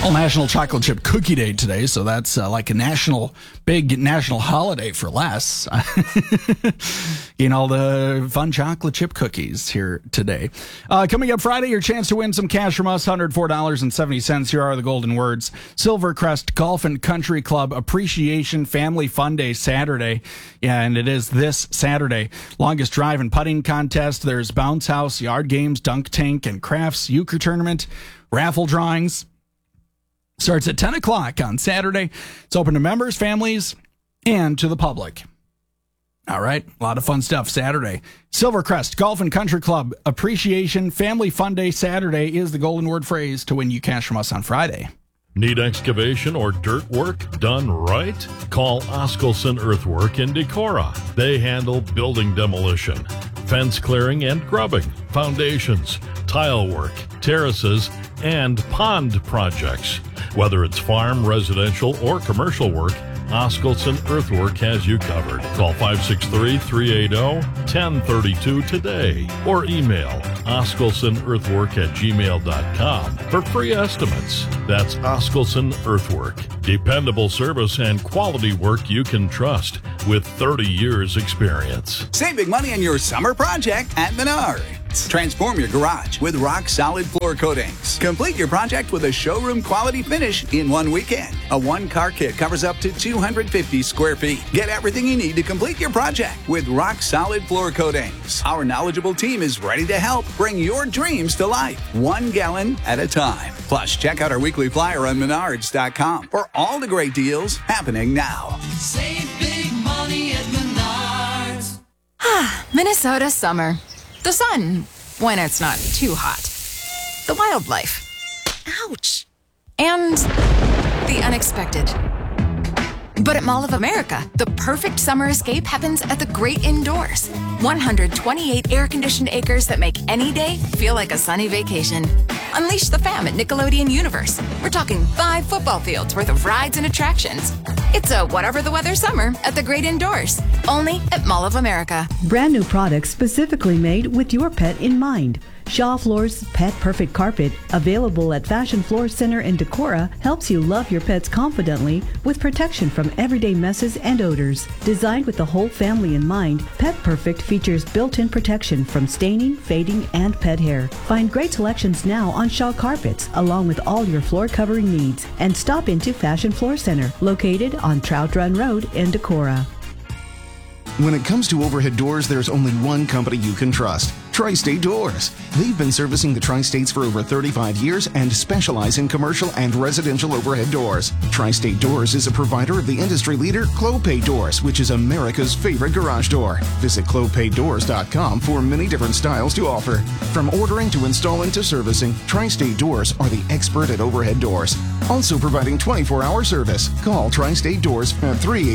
Well, National Chocolate Chip Cookie Day today, so that's like a big national holiday for Les. All the fun chocolate chip cookies here today. Coming up Friday, your chance to win some cash from us, $104.70. Here are the golden words. Silvercrest Golf and Country Club Appreciation Family Fun Day Saturday. Yeah, and it is this Saturday. Longest drive and putting contest. There's bounce house, yard games, dunk tank, and crafts euchre tournament, raffle drawings. Starts at 10 o'clock on Saturday. It's open to members, families, and to the public. All right, a lot of fun stuff Saturday. Silvercrest Golf and Country Club Appreciation Family Fun Day Saturday is the golden word phrase to win you cash from us on Friday. Need excavation or dirt work done right? Call Oskelson Earthwork in Decorah. They handle building demolition, fence clearing and grubbing, foundations, tile work, terraces, and pond projects. Whether it's farm, residential, or commercial work, Oskelson Earthwork has you covered. Call 563-380-1032 today or email oskelsonearthwork@gmail.com for free estimates. That's Oskelson Earthwork. Dependable service and quality work you can trust with 30 years experience. Save big money on your summer project at Menards. Transform your garage with rock-solid floor coatings. Complete your project with a showroom quality finish in one weekend. A one-car kit covers up to 250 square feet. Get everything you need to complete your project with rock-solid floor coatings. Our knowledgeable team is ready to help bring your dreams to life, 1 gallon at a time. Plus, check out our weekly flyer on Menards.com for all the great deals happening now. Save big money at Menards. Minnesota summer. The sun, when it's not too hot. The wildlife. Ouch. And the unexpected. But at Mall of America, the perfect summer escape happens at the great indoors. 128 air-conditioned acres that make any day feel like a sunny vacation. Unleash the fam at Nickelodeon Universe. We're talking 5 football fields worth of rides and attractions. It's a whatever the weather summer at the great indoors. Only at Mall of America. Brand new products specifically made with your pet in mind. Shaw Floors Pet Perfect Carpet, available at Fashion Floor Center in Decorah, helps you love your pets confidently with protection from everyday messes and odors. Designed with the whole family in mind, Pet Perfect features built-in protection from staining, fading, and pet hair. Find great selections now on Shaw carpets, along with all your floor covering needs. And stop into Fashion Floor Center, located on Trout Run Road in Decorah. When it comes to overhead doors, there's only one company you can trust. Tri-State Doors. They've been servicing the Tri-States for over 35 years and specialize in commercial and residential overhead doors. Tri-State Doors is a provider of the industry leader Clopay Doors, which is America's favorite garage door. Visit clopaydoors.com for many different styles to offer. From ordering to installing to servicing, Tri-State Doors are the expert at overhead doors. Also providing 24-hour service. Call Tri-State Doors at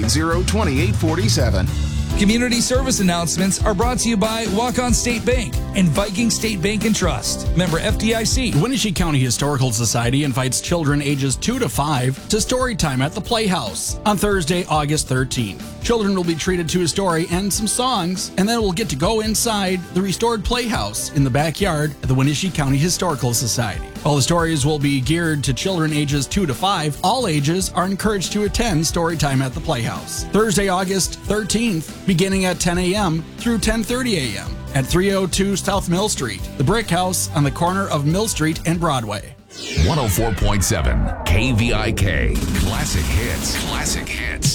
380-2847. Community service announcements are brought to you by Walk-On State Bank and Viking State Bank and Trust. Member FDIC. The Wenatchee County Historical Society invites children ages 2 to 5 to story time at the Playhouse on Thursday, August 13th. Children will be treated to a story and some songs, and then will get to go inside the restored Playhouse in the backyard at the Wenatchee County Historical Society. All the stories will be geared to children ages 2 to 5. All ages are encouraged to attend story time at the Playhouse. Thursday, August 13th, beginning at 10 a.m. through 10:30 a.m. at 302 South Mill Street, the Brick House on the corner of Mill Street and Broadway. 104.7 KVIK. Classic hits. Classic hits.